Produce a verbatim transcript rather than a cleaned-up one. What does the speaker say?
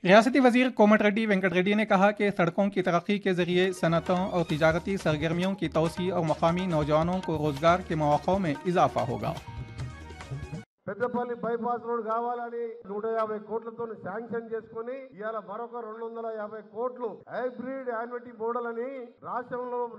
रियासती वजीर कोमट रेड्डी वेंकट रेड्डी ने कहा कि सड़कों की तरक्की के जरिए सनतों और तिजारती सरगर्मियों की तोसी और मकामी नौजवानों को रोजगार के मौक़ों में इजाफा होगा। పెద్దపల్లి బైపాస్ రోడ్ కావాలని నూట యాభై కోట్లతో శాంక్షన్ చేసుకుని ఇవాళ మరొక రెండు వందల యాభై కోట్లు హైబ్రిడ్ యాన్యుటీ మోడల్ అని రాష్ట్రంలో